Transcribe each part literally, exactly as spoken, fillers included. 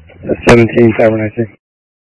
seventeen, Tavern I C.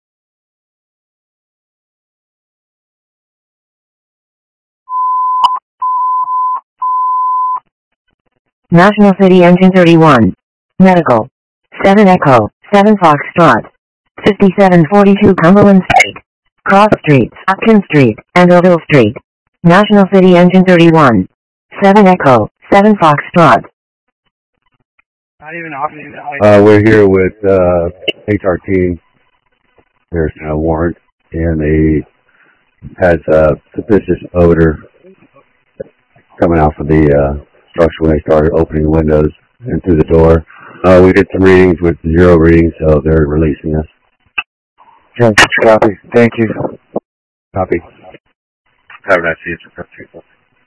National City Engine thirty-one. Medical. seven Echo, seven Foxtrot. fifty-seven forty-two Cumberland Street. Cross Street, Hopkins Street, and Oakville Street. National City Engine thirty-one. seven Echo, seven Foxtrot. Not even officers. Uh, we're here with uh, H R team. There's a warrant, and they has a suspicious odor coming out of the uh, structure when they started opening windows and through the door. Uh, we did some readings with zero readings, so they're releasing us. Yes, copy. Thank you. Copy. Have a nice evening.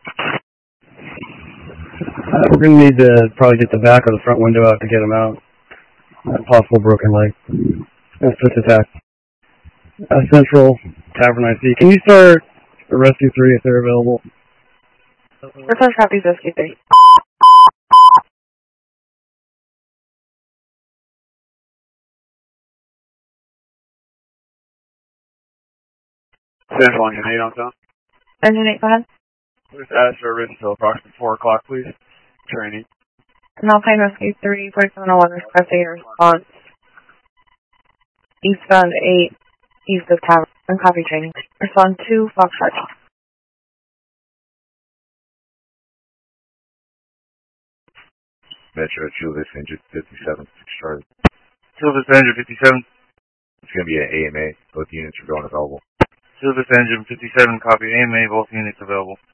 Uh, we're going to need to probably get the back or the front window out to get them out. Uh, possible broken leg. That's what's attack. Uh, Central, Tavern I C. Can you start Rescue three if they're available? Request copies Rescue three. Central Engine eight on phone. Engine eight, go ahead. Please ask service until approximately four o'clock, please. Training. And Alpine Rescue three, forty-seven oh one, requesting a response. Eastbound eight, east of Tavern, and copy training. Respond to Foxtrot. Metro Julius Engine fifty-seven, six Charlie. Julius Engine fifty-seven. It's going to be an A M A. Both units are going available. Julius Engine fifty-seven, copy A M A, both units available.